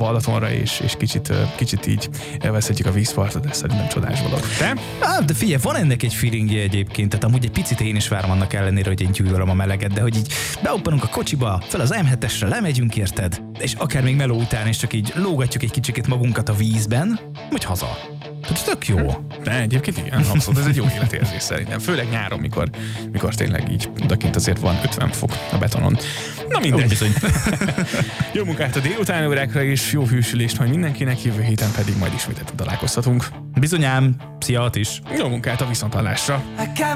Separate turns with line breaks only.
Balatonra, és kicsit így elveszhetjük a vízpartot, ez szerintem csodás dolog. Te?
De figyelj, van ennek egy feelingje egyébként, tehát amúgy egy picit én is várom annak ellenére, hogy én gyűlölöm a meleget, de hogy így beuppanunk a kocsiba, fel az M7-esre, lemegyünk érted, és akár még meló után is csak így lógatjuk egy kicsikét magunkat a vízben, vagy haza. Tehát tök jó.
De egyébként igen, abszolút, ez egy jó életérzés szerintem. Főleg nyáron, mikor tényleg így odakint azért van 50 fok a betonon. Na mindegy.
Bizony.
Jó munkát a délutáni órákra, és jó hűsülést majd mindenkinek, jövő héten pedig majd ismét találkozhatunk.
Bizonyám, szia is.
Jó munkát a viszonthallásra.